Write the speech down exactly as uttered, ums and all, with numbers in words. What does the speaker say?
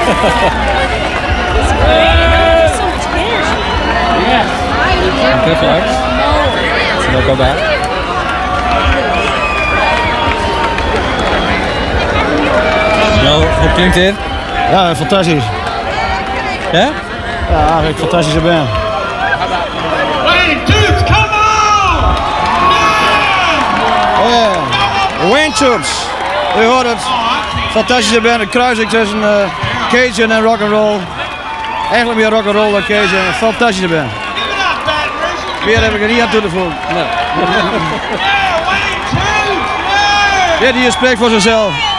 Good flags. So they'll go back. Wel, hoe klinkt dit? Ja, fantastisch. Ja? Ja, eigenlijk een fantastische band. Wayne Tubes, come on! Oh ja, Wayne Tubes. U hoort het. Fantastische band, een kruising tussen uh, Cajun en rock'n'roll. Eigenlijk meer rock'n'roll dan Cajun. Een fantastische band. Meer heb ik er niet aan toe te voegen. Nee. Dit hier spreekt voor zichzelf.